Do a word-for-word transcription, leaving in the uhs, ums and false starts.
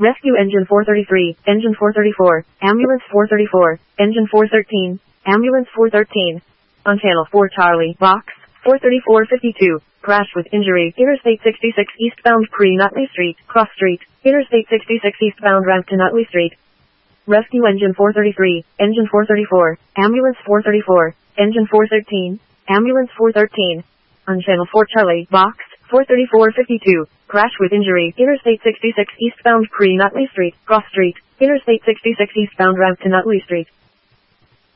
Rescue Engine four thirty-three, Engine four thirty-four, Ambulance four thirty-four, Engine four thirteen, Ambulance four thirteen. On Channel four Charlie, Box, four thirty-four fifty-two, crash with injury, Interstate sixty-six eastbound pre-Nutley Street, Cross Street, Interstate sixty-six eastbound ramp to Nutley Street. Rescue Engine four thirty-three, Engine four thirty-four, Ambulance four thirty-four, Engine four thirteen, Ambulance four thirteen. On Channel four Charlie, Box, four thirty-four fifty-two, crash with injury, Interstate sixty-six eastbound pre-Nutley Street, Cross Street, Interstate sixty-six eastbound ramp to Nutley Street.